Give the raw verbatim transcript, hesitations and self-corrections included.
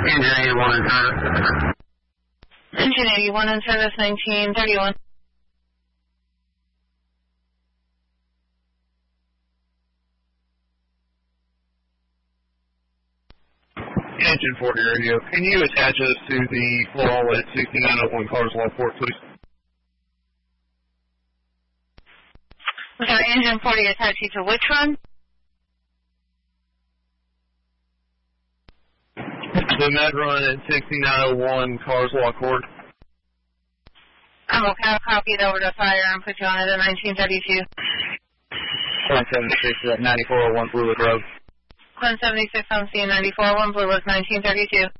Engine eighty-one in service. Engine eighty-one in service, nineteen thirty-one. Engine forty radio, can you attach us to the floor at sixty-nine oh one Carswell Port, please? Okay, engine forty attached you to which one? The med run at sixty-nine oh one Carswell Court. I'm okay, I'll copy it over to fire and put you on it at nineteen thirty-two. one seventy-six at ninety-four oh one Blue Lake Road. one seventy-six on C ninety-four oh one Blue Lake, nineteen thirty-two.